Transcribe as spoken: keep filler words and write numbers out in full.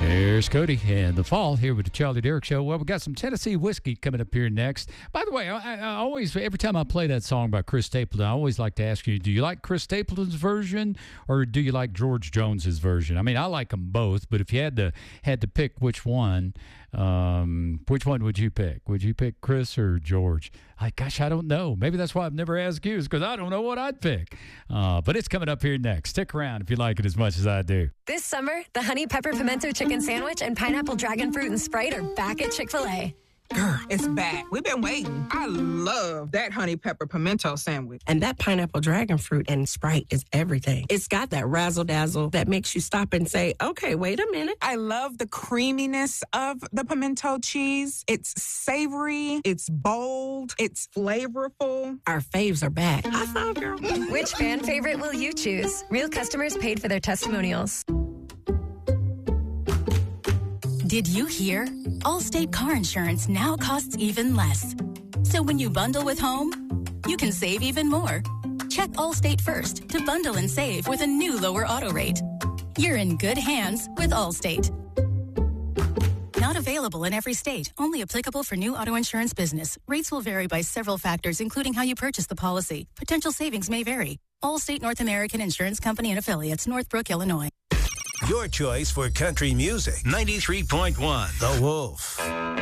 There's Cody and the fall here with the Charlie Derrick Show. Well, we got some Tennessee whiskey coming up here next. By the way, I, I always, every time I play that song by Chris Stapleton, I always like to ask you, do you like Chris Stapleton's version or do you like George Jones's version? I mean, I like them both, but if you had to had to pick which one, um, which one would you pick? Would you pick Chris or George? I, gosh, I don't know. Maybe that's why I've never asked you, is because I don't know what I'd pick. Uh, but it's coming up here next. Stick around if you like it as much as I do. This summer, the Honey Pepper Pimento Chicken Sandwich and Pineapple Dragon Fruit and Sprite are back at Chick-fil-A. Girl, it's back. We've been waiting. I love that honey pepper pimento sandwich. And that pineapple dragon fruit and Sprite is everything. It's got that razzle dazzle that makes you stop and say, okay, wait a minute. I love the creaminess of the pimento cheese. It's savory. It's bold. It's flavorful. Our faves are back. I saw, girl. Which fan favorite will you choose? Real customers paid for their testimonials. Did you hear? Allstate car insurance now costs even less. So when you bundle with home, you can save even more. Check Allstate first to bundle and save with a new lower auto rate. You're in good hands with Allstate. Not available in every state. Only applicable for new auto insurance business. Rates will vary by several factors, including how you purchase the policy. Potential savings may vary. Allstate North American Insurance Company and Affiliates, Northbrook, Illinois. Your choice for country music. ninety-three point one The Wolf.